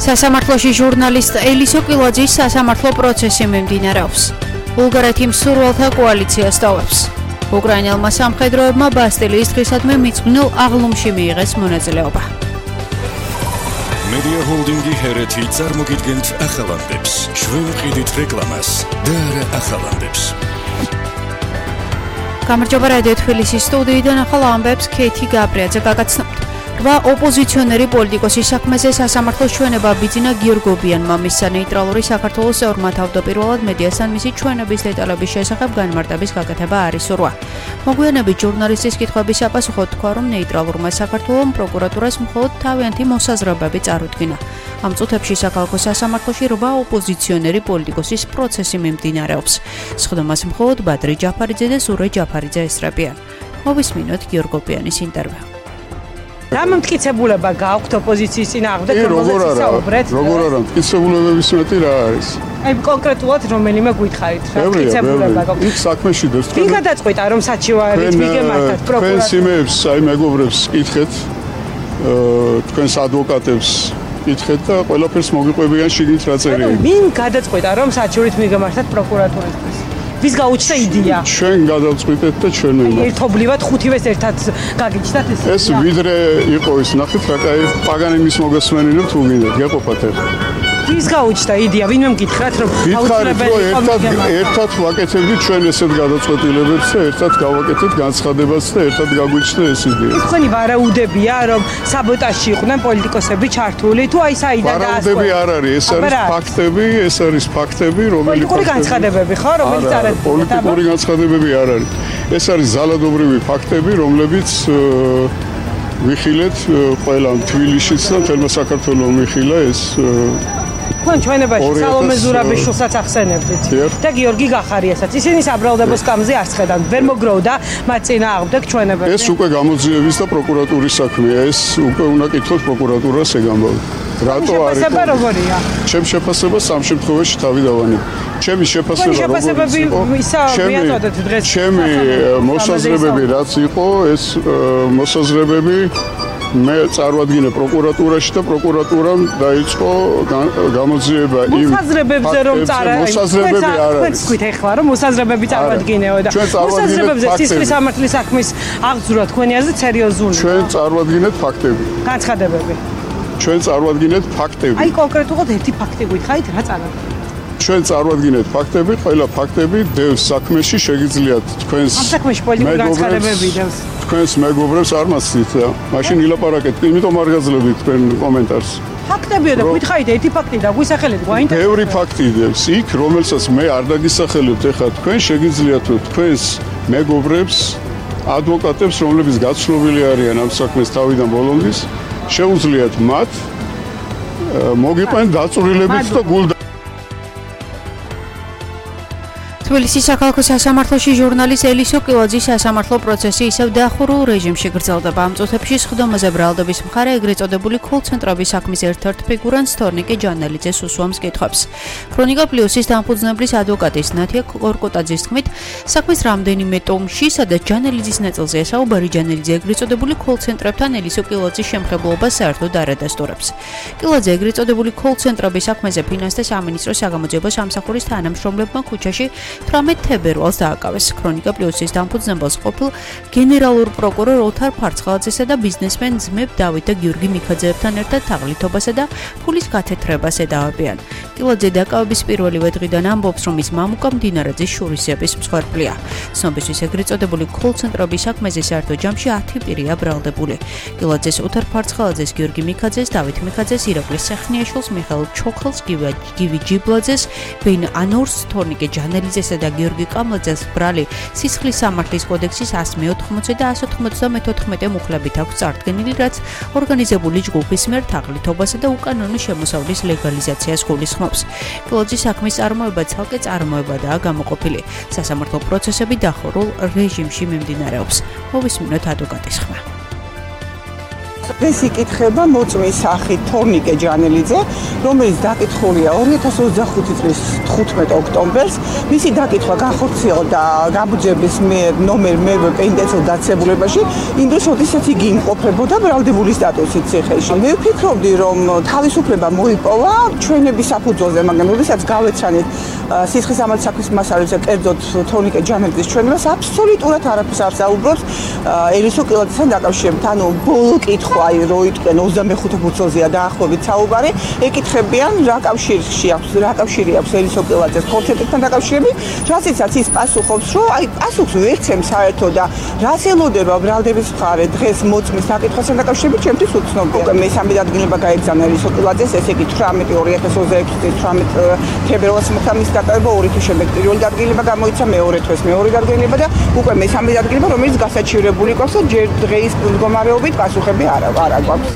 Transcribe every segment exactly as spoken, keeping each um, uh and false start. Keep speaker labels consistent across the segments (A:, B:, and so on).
A: სასამართლოში ჟურნალისტ ელისო კილაძის სასამართლო პროცესი მიმდინარეობს. ბულგარეთი მსურველთა კოალიციას ტოვებს. უკრაინელმა სამხედროებმა ბასტილიის დღისადმი მიძღვნილ აღლუმში მიიღეს მონაწილეობა.
B: Media Holdingi ჰერეთი წარმოგიდგენთ ახალ ამბებს. ჩვენ ვყიდით რეკლამას და არა ახალ ამბებს.
A: გამარჯობა რადიო თბილისის სტუდიიდან ახალ ამბებს ქეთი გაბრიაძე გაგაცნობთ. რვა ოპოზიციონერი პოლიტიკოსის საქმეზე სასამართლოს ჩვენება ბიძინა გიორგობიანმა მისცა ნეიტრალური საქართველოს ორმა თავდაპირველად მედიასთან მისი ჩვენების დეტალების შესახებ განმარტების გაკეთება არის სურვა. მოგვიანებით ჟურნალისტის კითხვების საპასუხოდ თქვა, რომ ნეიტრალურმა საქართველოს პროკურატურას მხოლოდ თავიანთი მოსაზრებები წარუდგინა. ამ წუთებში საქალაქო სასამართლოში რვა ოპოზიციონერი პოლიტიკოსის პროცესი მიმდინარეობს. სხდომას მხოლოდ ბადრი ჯაფარიძე და სურე ჯაფარიძე ესწრებიან. მოვისმინოთ გიორგობიანის ინტერვიუ.
C: რა მტკიცებულება გააქვთ ოპოზიციის წინააღმდეგ, რომელზეც ისაუბრეთ?
D: როგორ არა, მტკიცებულებების მეტი რა არის?
C: აი კონკრეტულად რომელიმე გითხარით რა მტკიცებულება გაქვთ?
D: იქ საქმეში დევს.
C: ვინ გადაწყვიტა რომ საჩივარით მიგემართათ პროკურატურას?
D: თქვენს იმებს, აი მეგობრებს კითხეთ, თქვენს ადვოკატებს კითხეთ და ყველაფერს მოგიყვებიან შიგნით რა წერია.
C: ვინ გადაწყვიტა რომ საჩივარით მიგემართათ პროკურატურას? ვის გაუჩნდა იდეა?
D: ჩვენ გადავწყვიტეთ და ჩვენ ვიმართ.
C: ერთობლივად ხუთივეს ერთად გაგიჩნდათ ეს?
D: ეს ვიდრე იყო ის, ნახეთ რა კაი პაგანინის მოგესმენინო თუ გინდათ, გეყოფათ ახლა.
C: ვის გაუჩნდა იდეა? ვინმე მკითხრათ რომ
D: აუცილებელი ერთად ერთად ვაკეთებდით ჩვენ ესეთ გადაწყვეტილებებს და ერთად გავაკეთეთ განცხადებაც და ერთად გაგვიჩნდა ეს იდეა.
C: ეს ხონი ვარაუდებია რომ საბოტაჟში იყვნენ პოლიტიკოსები ჩართული თუ აი საიდან დაასკვნა?
D: ვარაუდები არ არის, ეს არის ფაქტები, ეს არის ფაქტები, რომელი
C: პოლიტიკური განცხადებები ხო, რომელიც არ არის
D: პოლიტიკური განცხადებები არ არის. ეს არის ზალადობრივი ფაქტები, რომლებიც ვიხილეთ ყველა თბილისშიც და მთელმა საქართველოს მიხილა ეს
C: თქვენ ჩვენებაში სალომე ზურაბიშვილსაც ახსენებდით და გიორგი გახარიასაც. ისინი საბრალდებო სკამზე არ ცხედან, ვერ მოგროვდა მათ წინააღმდეგ ჩვენებაში.
D: ეს უკვე გამოძიების და პროკურატურის საქმეა, ეს უკვე უნდა კითხოთ პროკურატურას ეგ ამბავი. რატო არის?
C: შეფასება როგორია?
D: ჩემ შეფასებას სამ შემთხვევაში თავი დავანებ. ჩემი შეფასება
C: შეფასებები ისა მიაწოდეთ დღეს.
D: ჩემი მოსაზრებები რაც იყო, ეს მოსაზრებები მე წარვადგინე პროკურატურაში და πρოკურატურამ დაიწყო გამოძიება იმ
C: მოსაზრებებზე რომ წარა
D: მოსაზრებები არ არის.
C: თქვით ეხლა რომ მოსაზრებები წარვადგინეო და მოსაზრებებზე სისხლის სამართლის საქმის აღძვრა თქვენი აზრით სერიოზულია.
D: ჩვენ წარვადგინეთ ფაქტები.
C: განცხადებები.
D: ჩვენ წარვადგინეთ ფაქტები.
C: აი კონკრეტულად ერთი ფაქტი გითხარით რა წარადგინეთ?
D: ჩვენ წარვადგინეთ ფაქტები, ყველა ფაქტები დევს საქმეში, შეგიძლიათ თქვენს
C: ამ საქმეში პოლიტიკური განცხადებები დევს.
D: თქვენს მეგობრებს არ მასწით და მაშინ ილაპარაკეთ, იმიტომ არ გაძლევთ თქვენ კომენტარს.
C: ფაქტებია და გითხარით ერთი ფაქტი და გვისახელეთ გვაინტერესებს.
D: ბევრი ფაქტი დევს იქ, რომელსაც მე არ დაგისახელებთ, ეხლა თქვენ შეგიძლიათ თქვენს მეგობრებს, ადვოკატებს, რომლებიც გაცნობილი არიან ამ საქმეს თავიდან ბოლომდის, შეუძლიათ მათ მოგიყვნენ დაწვრილებით და გულ
A: თბილისის საქალაქო სასამართლოში ჟურნალისტ ელისო კილაძის სასამართლო პროცესი ისევ დახურულ რეჟიმში გრძელდება. ამ წუთებში სხდომაზე ბრალდების მხარე ეგრეთ წოდებული კოლ-ცენტრების საქმის ერთ-ერთ ფიგურანტ თორნიკე ჯანელიძეს უსვამს კითხვებს. ქრონიკა პლუსის დამფუძნებლის ადვოკატის ნათია კორკოტაძის თქმით, საქმის რამდენიმე ტომში, სადაც ჯანელიძის ნაწილზე საუბარი ჯანელიძე ეგრეთ წოდებული კოლ-ცენტრებთან ელისო კილაძის შემხებლობას საერთოდ არ ადასტურებს. კილაძე ეგრეთ წოდებული კოლ-ცენტრების საქმეზე ფინანსთა სამინისტროს საგამოძიებო სამსახურის თანამშრომლებმა ქუჩაში თვრამეტ თებერვალს დააკავეს. ქრონიკა პლუსის დამფუძნებელს ყოფილ გენერალურ პროკურორ ოთარ ფარცხალაძესა და ბიზნესმენ ძმებ დავით და გიორგი მიქაძეებთან ერთად თაღლითობასა და ფულის გათეთრებას ედავებიან. კილაძე დაკავების პირველივე დღიდან ამბობს, რომ ის მამუკა მდინარაძის შურისების მსხვერპლია. ცნობისთვის ეგრეთ წოდებული კოლ-ცენტრების საქმეზე საერთო ჯამში ათი პირია ბრალდებული. კილაძეს ოთარ ფარცხალაძეს, გიორგი მიქაძეს, დავით მიქაძეს, ირაკლი სეხნიაშვილს, მიხეილ ჩოხელს, გივი ჯიბლაძეს, ბენ ანორს, თორნიკე ჯანელიძეს და გიორგი კამლაძეს ბრალი სისხლის სამართლის კოდექსის ასი მეოთხმოცი და ასი ოცდამეთოთხმეტე მუხლებით აქვს წარდგენილი, რაც ორგანიზებული ჯგუფის მიერ თაღლითობასა და უკანონო შემოსავლის ლეგალიზაციას გულისხმობს. კილაძის საქმის წარმოება ცალკე წარმოებადაა გამოყოფილი. სასამართლო პროცესები დახურულ რეჟიმში მიმდინარეობს. მოვისმინოთ ადვოკატის ხმა.
E: ეს იკითხება მოწმის სახით თორნიკე ჯანელიძე, რომელიც დაკითხულია ორი ათას ოცდახუთი წლის თხუთმეტ ოქტომბერს. მისი დაკითხვა განხორციელდა გაბუჯების მიერ ნომერ მერვე პენიტენციურ დაწესებულებაში, იმ დროს, როდესაც იგი იმყოფებოდა ბრალდებული სტატუსით ციხეში. მე ვფიქრობდი, რომ თავისუფლება მოიპოვა ჩვენების საფუძველზე, მაგრამ როდესაც გავეცანით სიცხის ამალ საქმის მასალებზე, კერძოდ თორნიკე ჯანელიძის ჩვენებას აბსოლუტურად არაფერს არ საუბრობს ელისო კილაძესთან დაკავშირებით. ანუ ბოლო კითხვა რო იტყვენ ოცდამეხუთე ფურცელზეა დაახლოებით საუბარი, ეკითხებიან რა კავშირში აქვს, რა კავშირი აქვს ელისო კილაძეს ხორცეტებთან დაკავშირებით, რასიცაც ის პასუხობს, რომ აი პასუხს ვერცემ საერთოდ და რას ელოდება ბრალდების მხარე დღეს მოწმის დაკითხვასთან დაკავშირებით, ჩემთვის უცნობია. მესამე დადგენილება გაეგზავნა ელისო კილაძეს, ესე იგი თვრამეტი ორი ათას ოცდაექვსი წლის თვრამეტ თებერვალს მოხდა მის დაკავება, ორი თვის შემდეგ პირველი დადგენილება გამოიცა, მეორე თვის მეორე დადგენილება და უკვე მესამე დადგენილება, რომელიც გასაჩივრებული ყავს და ჯერ დღეის მდგომარეობით პასუხები არ არა გვაქვს.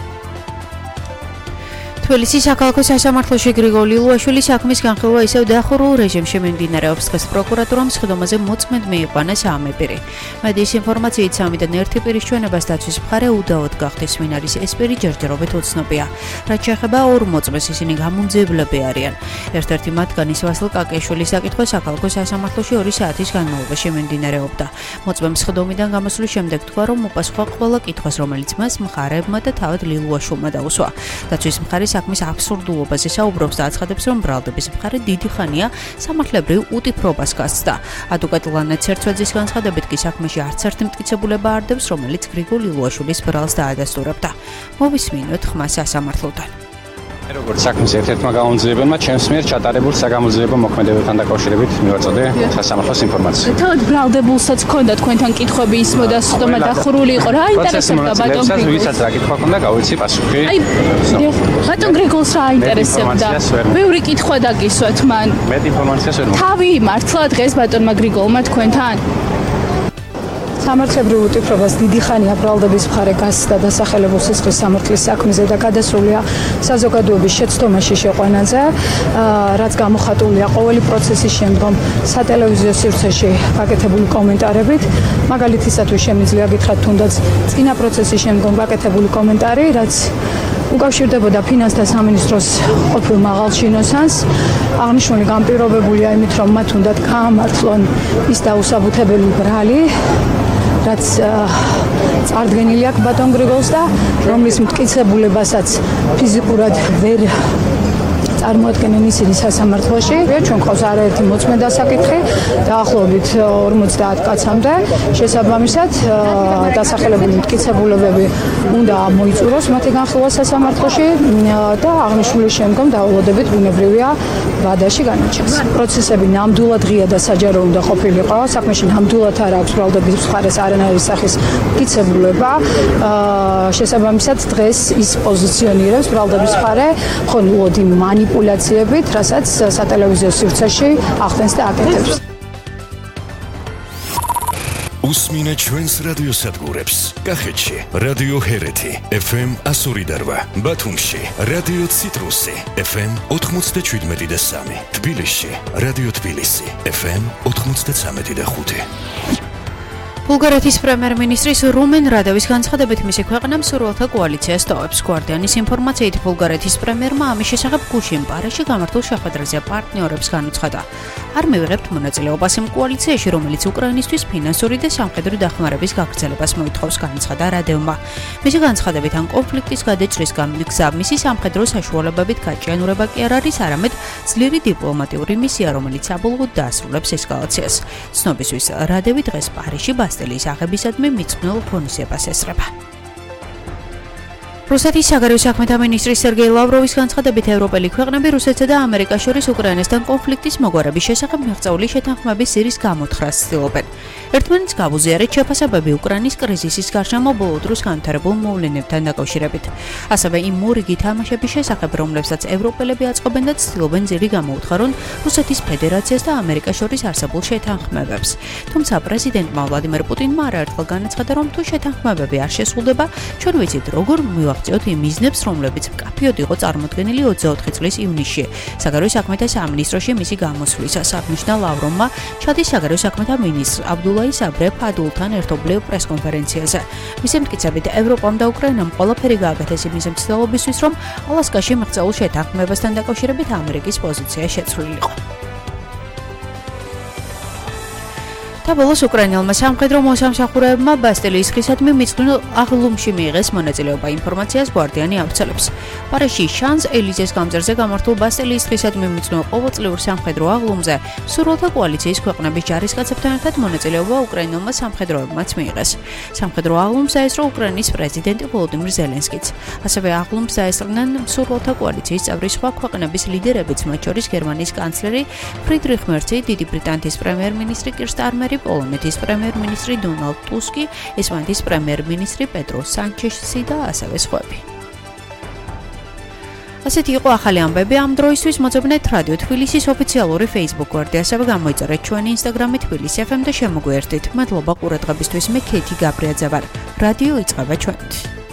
A: თბილისის საქალაქო სასამართლოში გრიგოლ ლილუაშვილის საქმის განხილვა ისევ დახურულ რეჟიმში მიმდინარეობს. დღეს პროკურატურამ სხდომაზე მოწმედ მიიყვანა სამი პირი. მედიის ინფორმაციით სამიდან ერთი პირის ჩვენებას დაცვის მხარე უდაოდ გახდეს, ვინ არის ეს პირი ჯერჯერობით უცნობია. რაც შეეხება ორ მოწმეს, ისინი გამომძიებლები არიან. ერთ-ერთი მათგანის ვასილ კაკეშვილის საკითხვა საქალაქო სასამართლოში ორი საათის განმავლობაში მიმდინარეობდა. მოწმემ სხდომიდან გამოსვლის შემდეგ თქვა, რომ უპასუხა ყველა კითხვას, რომელიც მას მხარეებმა და თავად ლილუაშვილმა დაუსვა. დაცვის მხარე საქმის აბსურდულობაზე საუბრობს და აცხადებს, რომ ბრალდების მხარე დიდი ხანია სამართლებრივ უტიფრობას გასცდა. ადვოკატ ლანა ცერცვაძის განცხადებით კი საქმეში არც ერთი მტკიცებულება არ დევს, რომელიც გრიგოლ ლილუაშვილის ბრალს დაადასტურებდა. მოვისმინოთ ხმა სასამართლოდან.
F: როგორც საქმის ერთ-ერთმა გამომძიებელმა ჩემს მიერ ჩატარებულ საგამოძიებო მოქმედებებთან დაკავშირებით მივაწოდე სასამართლოს ინფორმაცია.
G: თავად ბრალდებულსაც ჰქონდა თქვენთან კითხვები ისმოდა სხდომა დახურული იყო. რა ინტერესებდა ბატონ გრიგოლს?
F: ვისაც რა კითხვა ჰქონდა, გავიცი პასუხი.
G: აი, ბატონ გრიგოლს რა ინტერესებდა? ბევრი კითხვა დაგისვათ მან.
F: მეტ ინფორმაციას ვერ მოგ.
G: თავი მართლა დღეს ბატონმა გრიგოლმა თქვენთან?
H: სამართლებრივ უტიფრობას დიდი ხანია ბრალდების მხარე გასცდა დასახელებულ სისხლის სამართლის საქმეზე და გადასულია საზოგადოების შეცდომაში შეყვანაზე, რაც გამოხატულია ყოველი პროცესის შემდგომ სატელევიზიო სივრცეში გაკეთებული კომენტარებით. მაგალითისათვის შემიძლია გითხრათ თუნდაც წინა პროცესის შემდგომ გაკეთებული კომენტარი, რაც უკავშირდებოდა ფინანსთა სამინისტროს ყოფილ მაღალ შინოსანს. აღნიშნული განპირობებულია იმით, რომ მათ უნდათ გაამართლონ ის დაუსაბუთებელი ბრალი, რაც წარდგენილი აქვს ბატონ გრიგოლს და რომლის მტკიცებულებასაც ფიზიკურად ვერ წარმოადგენენ ისინი სასამართლოში. ჩვენ ყავს არაერთი მოწმე დასაკითხი, დაახლოებით ორმოცდაათ კაცამდე. შესაბამისად, დასახელებული მტკიცებულებები უნდა მოიწუროს მათი განხილვა სასამართლოში და აღნიშნული შემდგომ დაულოდებით ბუნებრივია ვადაში განაჩენს. პროცესები ნამდვილად ღია და საჯარო უნდა ყოფილიყო. საქმეში ნამდვილად არ აქვს ბრალდების მხარეს არანაირი სახის მტკიცებულება. შესაბამისად, დღეს ის პოზიციონირებს ბრალდების მხარე მხოლოდ იმ მანიპულაციებით, რასაც სატელევიზიო სივრცეში ახდენს და აკეთებს.
B: უსმინე ჩვენს რადიოსადგურებს. კახეთში რადიო ჰერეთი ეფ ემ ასორი და რვა, ბათუმში რადიო ციტრუსი ეფ ემ ოთხმოცდაშვიდმეტი და სამი, თბილისში რადიო თბილისი ეფ ემ ოთხმოცდაცამეტი და ხუთი.
A: ბულგარეთის პრემიერ-მინისტრის რუმენ რადევის განცხადებით მისი ქვეყნა მსურველთა კოალიციას ტოვებს. გვარდიანის ინფორმაციით ბულგარეთის პრემიერმა ამის შესახებ გუშინ პარიზში გამართულ შეხვედრაზე პარტნიორებს განუცხადა. არ მივიღებთ მონაწილეობას იმ კოალიციაში, რომელიც უკრაინისთვის ფინანსური და სამხედრო დახმარების გაგრძელებას მოითხოვს, განაცხადა რადევმა. მისი განცხადებით ან კონფლიქტის გადაჭრის გზა მისი სამხედრო საშუალებებით გაჭიანურება კი არ არის, არამედ ძლიერი დიპლომატიური მისია, რომელიც საბოლოოდ დაასრულებს ესკალაციას. ცნობისთვის, რადევი დღეს პარიზში ბასტილიის აღებისადმი მიძღვნილ ღონისძიებას ესწრება. რუსეთის საგარეო საქმეთა მინისტრის სერგეი ლავროვის განცხადებით, ევროპელი ქვეყნები რუსეთსა და ამერიკას შორის უკრაინასთან კონფლიქტის მოგვარების შესახებ მიღწეული შეთანხმების ზირის გამოთხრას ცდილობენ. ერთმანეთს გავუზიარეთ შეფასებები უკრაინის კრიზისის გარშემო ბოლო დროს განვითარებულ მოვლენებთან დაკავშირებით. ასევე იმ მორიგი თამაშების შესახებ, რომლებსაც ევროპელები აწყობენ და ცდილობენ ზირი გამოუთხარონ რუსეთის ფედერაციას და ამერიკას შორის არსებულ შეთანხმებებს. თუმცა პრეზიდენტმა ვლადიმერ პუტინმა არაერთხელ განაცხადა, რომ თუ შეთანხმებები არ შესრულდება, ჩვენ ვიცით, როგორ მივახ მივაღწიოთ იმ მიზნებს, რომლებიც მკაფიოდ იყო წარმოდგენილი ოცდაოთხი წლის ივნისში საგარეო საქმეთა სამინისტროში მისი გამოსვლისას. აღნიშნა ლავროვმა ჩადის საგარეო საქმეთა მინისტრ აბდულაი საბრე ფადულთან ერთობლივ პრესკონფერენციაზე. მისი მტკიცებით, ევროპამ და უკრაინამ ყველაფერი გააკეთეს იმის მცდელობისთვის, რომ ალასკაში მიღწეულ შეთანხმებასთან დაკავშირებით ამერიკის პოზიცია შეცვლილიყო. საბოლოოს უკრაინელმა სამხედრო მოსამსახურეებმა ბასტილიის ხისადმი მიძღვნილ აღლუმში მიიღეს მონაწილეობა. ინფორმაციას გვარდიანი ავრცელებს. პარიზში შანს ელიზეს გამზერზე გამართულ ბასტილიის ხისადმი მიძღვნილ ყოველწლიურ სამხედრო აღლუმზე მსურველთა კოალიციის ქვეყნების ჯარისკაცებთან ერთად მონაწილეობა უკრაინელმა სამხედროებმაც მიიღეს. სამხედრო აღლუმს დაესწრო უკრაინის პრეზიდენტი ვოლოდიმირ ზელენსკიც. ასევე აღლუმს დაესწრნენ მსურველთა კოალიციის წევრი სხვა ქვეყნების ლიდერებიც, მათ შორის გერმანიის კანცლერი ფრიდრიხ მერცი, დიდი ბრიტანეთის პრემიერ-მინისტრი კირ სტარმერი, პოლონეთის პრემიერ-მინისტრი დონალდ ტუსკი, ესპანეთის პრემიერ-მინისტრი პედრო სანჩესი და ასევე სხვები. ასეთი იყო ახალი ამბები ამ დროისთვის. მოძებნეთ რადიო თბილისის ოფიციალური Facebook გვერდი, ასევე გამოიწერეთ ჩვენი Instagram-ი თბილისი ეფ ემ და შემოგვიერთდით. მადლობა ყურადღებისთვის. მე ქეთი გაბრიაძე ვარ. რადიო იწყება ჩვენით.